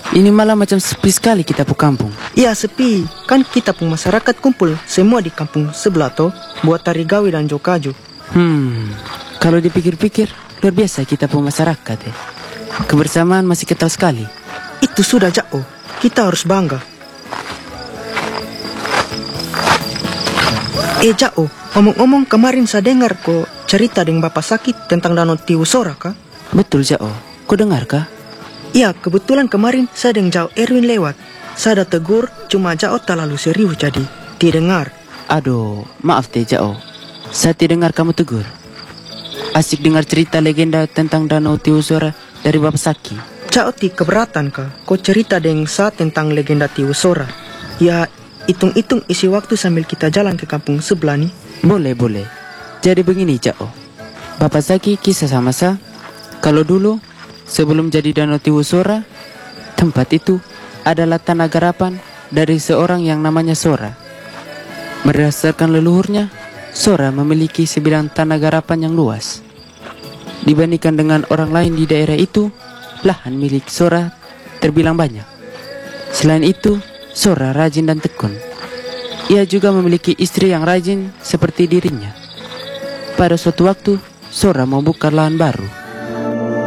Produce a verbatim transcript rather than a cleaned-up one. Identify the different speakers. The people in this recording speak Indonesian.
Speaker 1: Ini malah macam sepi sekali kita pu kampung.
Speaker 2: Iya sepi, kan kita pun masyarakat kumpul semua di kampung sebelah toh, buat tari gawe dan jokaju.
Speaker 1: Hmm, kalau dipikir-pikir luar biasa kita pu masyarakat ya. Kebersamaan masih kental sekali.
Speaker 2: Itu sudah jauh, kita harus bangga. Eh jauh, ngomong-ngomong kemarin saya dengar kok cerita dengan Bapak Sakit tentang Danau Tiwusora kah?
Speaker 1: Betul Jao, kau dengar kah?
Speaker 2: Iya, kebetulan kemarin saya dengan Jao Erwin lewat. Saya ada tegur, cuma Jao terlalu serius jadi didengar.
Speaker 1: Aduh, maaf teh Jao, saya tidak dengar kamu tegur. Asik dengar cerita legenda tentang Danau Tiwusora dari Bapak Saki.
Speaker 2: Jao ti keberatan kah? Kau cerita dengan saya tentang legenda Tiwusora. Ya, hitung-hitung isi waktu sambil kita jalan ke kampung sebelah nih.
Speaker 1: Boleh, boleh. Jadi begini Jao, Bapak Saki kisah sama saya. Kalau dulu sebelum jadi Danau Tiwusora, tempat itu adalah tanah garapan dari seorang yang namanya Sora. Berdasarkan leluhurnya, Sora memiliki sebidang tanah garapan yang luas. Dibandingkan dengan orang lain di daerah itu, lahan milik Sora terbilang banyak. Selain itu, Sora rajin dan tekun. Ia juga memiliki istri yang rajin seperti dirinya. Pada suatu waktu, Sora membuka lahan baru.